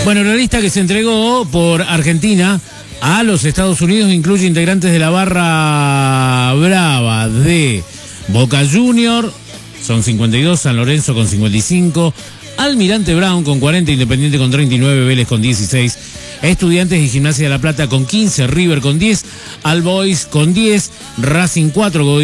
Bueno, la lista que se entregó por Argentina a los Estados Unidos incluye integrantes de la barra brava de Boca Junior, son 52, San Lorenzo con 55, Almirante Brown con 40, Independiente con 39, Vélez con 16, Estudiantes y Gimnasia de La Plata con 15, River con 10, All Boys con 10, Racing 4,